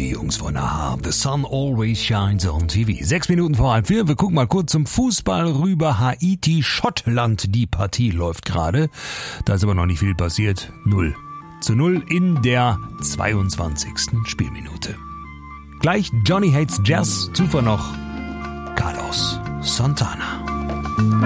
die Jungs von Aha. The sun always shines on TV. 6 Minuten vor 3:30. Wir gucken mal kurz zum Fußball rüber. Haiti, Schottland. Die Partie läuft gerade. Da ist aber noch nicht viel passiert. 0:0 in der 22. Spielminute. Gleich Johnny Hates Jazz. Zuvor noch Carlos Santana.